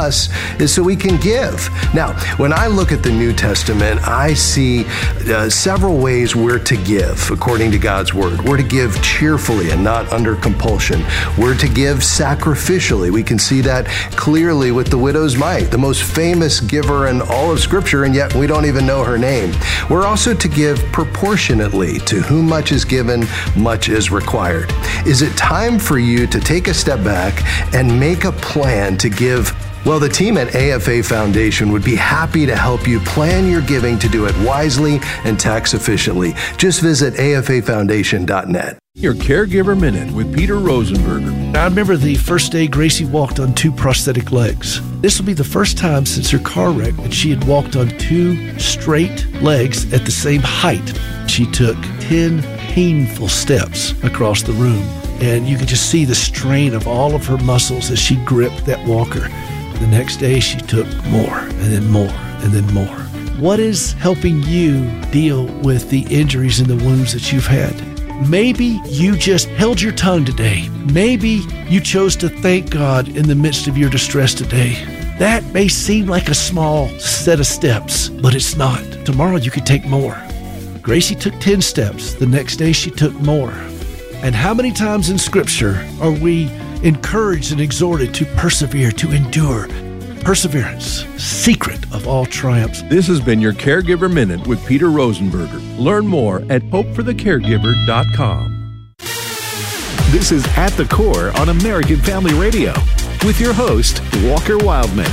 us is so we can give. Now, when I look at the New Testament, I see several ways we're to give according to God's word. We're to give cheerfully and not under compulsion. We're to give sacrificially. We can see that clearly with the widow's mite, the most famous giver in all of Scripture, and yet we don't even know her name. We're also to give proportionately. To whom much is given, much is required. Is it time for you to take a step back and make a plan to give? Well, the team at AFA Foundation would be happy to help you plan your giving to do it wisely and tax efficiently. Just visit afafoundation.net. Your Caregiver Minute with Peter Rosenberger. I remember the first day Gracie walked on 2 prosthetic legs. This will be the first time since her car wreck that she had walked on 2 straight legs at the same height. She took 10 painful steps across the room, and you could just see the strain of all of her muscles as she gripped that walker. The next day, she took more, and then more, and then more. What is helping you deal with the injuries and the wounds that you've had? Maybe you just held your tongue today. Maybe you chose to thank God in the midst of your distress today. That may seem like a small set of steps, but it's not. Tomorrow you could take more. Gracie took 10 steps. The next day she took more. And how many times in Scripture are we encouraged and exhorted to persevere, to endure? Perseverance, secret of all triumphs. This has been your Caregiver Minute with Peter Rosenberger. Learn more at hopeforthecaregiver.com. This is At the Core on American Family Radio with your host, Walker Wildman.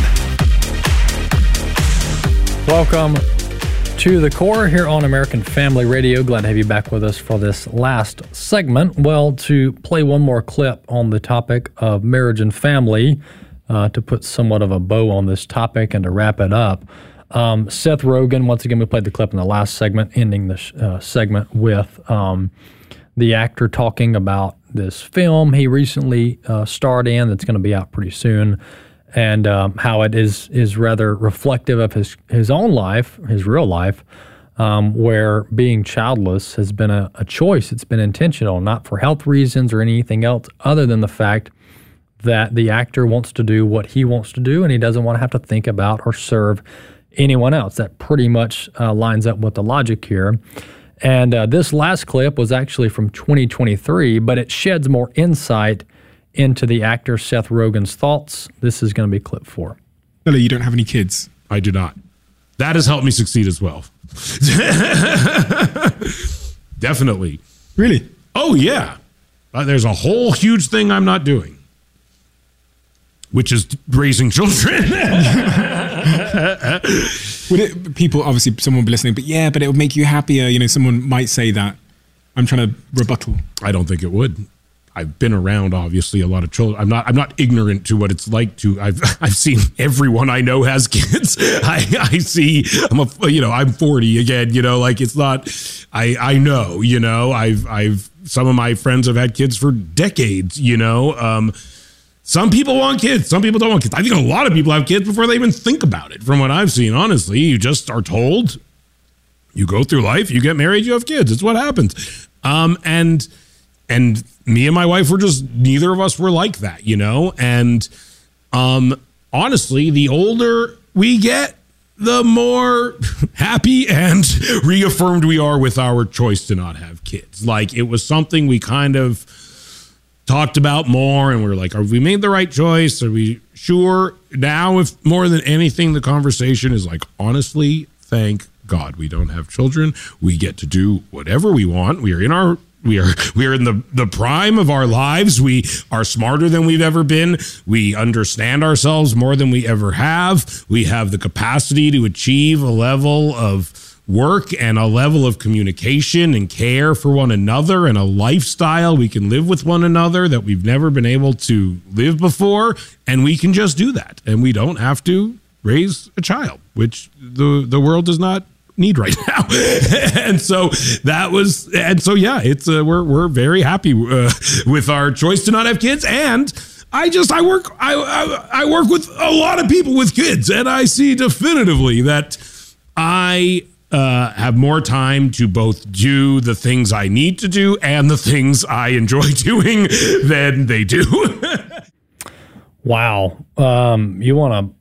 Welcome to The Core here on American Family Radio. Glad to have you back with us for this last segment. Well, to play one more clip on the topic of marriage and family, to put somewhat of a bow on this topic and to wrap it up. Seth Rogen, once again, we played the clip in the last segment, ending the segment with the actor talking about this film he recently starred in that's going to be out pretty soon, and how it is rather reflective of his own life, his real life, where being childless has been a choice. It's been intentional, not for health reasons or anything else other than the fact that the actor wants to do what he wants to do, and he doesn't want to have to think about or serve anyone else. That pretty much lines up with the logic here. And this last clip was actually from 2023, but it sheds more insight into the actor Seth Rogen's thoughts. This is going to be clip 4. Billy, you don't have any kids. I do not. That has helped me succeed as well. Definitely. Really? Oh, yeah. There's a whole huge thing I'm not doing, which is raising children. People, obviously, someone will be listening, but it would make you happier. You know, someone might say that. I'm trying to rebuttal. I don't think it would. I've been around, obviously, a lot of children. I'm not ignorant to what it's like to. I've seen everyone I know has kids. I see. I'm 40 again. You know, like it's not. I know. You know, I've some of my friends have had kids for decades. You know. Some people want kids. Some people don't want kids. I think a lot of people have kids before they even think about it. From what I've seen, honestly, you just are told. You go through life. You get married. You have kids. It's what happens. And me and my wife were just, neither of us were like that, you know? And honestly, the older we get, the more happy and reaffirmed we are with our choice to not have kids. Like, it was something we kind of talked about more, and we were like, have we made the right choice? Are we sure? Now, if more than anything, the conversation is like, honestly, thank God we don't have children. We get to do whatever we want. We are in the prime of our lives. We are smarter than we've ever been. We understand ourselves more than we ever have. We have the capacity to achieve a level of work and a level of communication and care for one another and a lifestyle we can live with one another that we've never been able to live before. And we can just do that. And we don't have to raise a child, which the world does not need right now. And so we're very happy with our choice to not have kids. And I work with a lot of people with kids, and I see definitively that I have more time to both do the things I need to do and the things I enjoy doing than they do. Wow. You want to